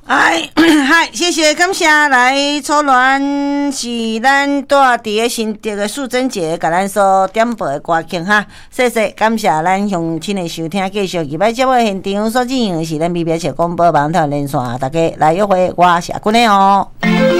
嗨，谢谢，感谢来初恋是咱住伫个新竹的素贞姐，甲咱所点播的歌曲哈，谢谢，感谢咱乡亲的收听，继续入来节目现场所进行的是咱美标社广播网台连线，大家来约会，我是阿君的哦。